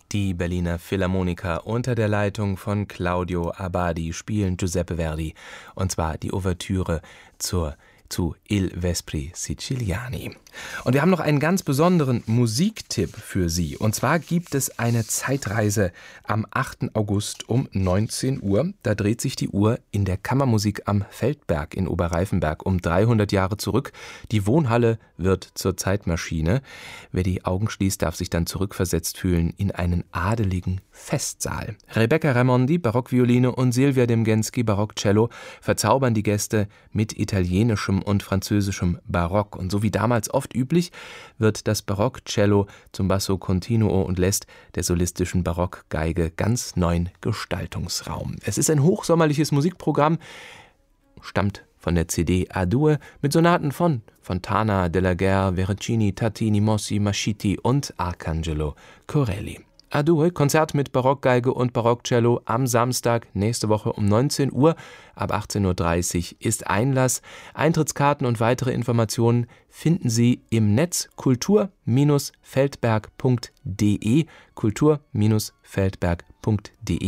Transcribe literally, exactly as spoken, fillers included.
Die Berliner Philharmoniker unter der Leitung von Claudio Abbadi spielen Giuseppe Verdi, und zwar die Ouvertüre zur zu Il Vespri Siciliani. Und wir haben noch einen ganz besonderen Musiktipp für Sie. Und zwar gibt es eine Zeitreise am achten August um neunzehn Uhr. Da dreht sich die Uhr in der Kammermusik am Feldberg in Oberreifenberg um dreihundert Jahre zurück. Die Wohnhalle wird zur Zeitmaschine. Wer die Augen schließt, darf sich dann zurückversetzt fühlen in einen adeligen Festsaal. Rebecca Raimondi, Barockvioline, und Silvia Demgenski, Barockcello, verzaubern die Gäste mit italienischem und französischem Barock. Und so wie damals oft üblich, wird das Barockcello zum Basso Continuo und lässt der solistischen Barockgeige ganz neuen Gestaltungsraum. Es ist ein hochsommerliches Musikprogramm, stammt von der C D A due mit Sonaten von Fontana, De la Guerre, Veracini, Tartini, Mossi, Mascitti und Arcangelo Corelli. A due, Konzert mit Barockgeige und Barockcello am Samstag, nächste Woche um neunzehn Uhr. Ab achtzehn Uhr dreißig ist Einlass. Eintrittskarten und weitere Informationen finden Sie im Netz kultur Bindestrich feldberg Punkt de, kultur Bindestrich feldberg Punkt de.